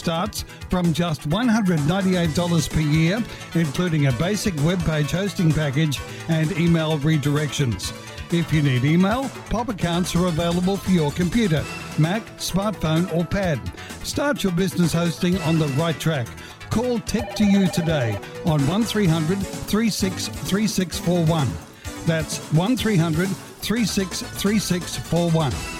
starts from just $198 per year, including a basic web page hosting package and email redirections. If you need email, POP accounts are available for your computer, Mac, smartphone or pad. Start your business hosting on the right track. Call Tech2U today on 1300 363641. That's 1300 363641.